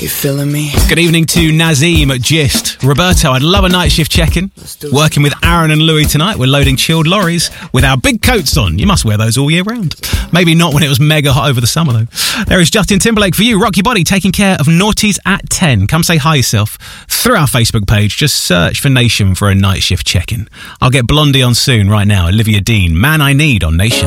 You feeling me? Good evening to Nazim at Gist. Roberto, I'd love a night shift check-in. Working with Aaron and Louis tonight. We're loading chilled lorries with our big coats on. You must wear those all year round. Maybe not when it was mega hot over the summer, though. There is Justin Timberlake for you. Rock Your Body, taking care of naughties at 10. Come say hi yourself through our Facebook page. Just search for Nation for a night shift check-in. I'll get Blondie on soon right now. Olivia Dean, Man I Need on Nation.